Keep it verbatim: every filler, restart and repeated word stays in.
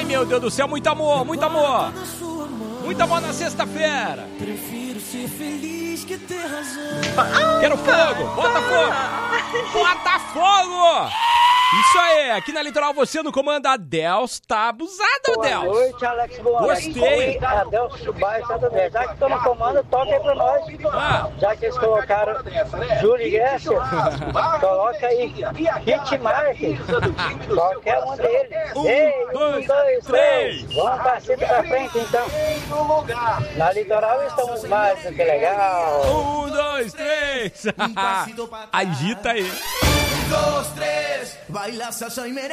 Ai, meu Deus do céu, muito amor, muito amor. Muito amor na sexta-feira. Prefiro ser feliz que ter razão. Quero fogo, bota fogo. Bota fogo. Isso aí, aqui na Litoral você no comando. A Dels tá abusada, Boa Dels. Boa noite, Alex Boa. Gostei. A Dels do bairro Santa Verde. Já que estão no comando, toca aí pra nós. Ah. Já que eles colocaram Júlio Gesser, coloca aí Hitmark. Qualquer um deles. Um, Ei, dois, um, dois, três. três. Vamos pra cima e pra frente, então. Na Litoral estamos mais do que legal. Um, dois, três. Agita aí. Dos, tres, baila salsa y merengue.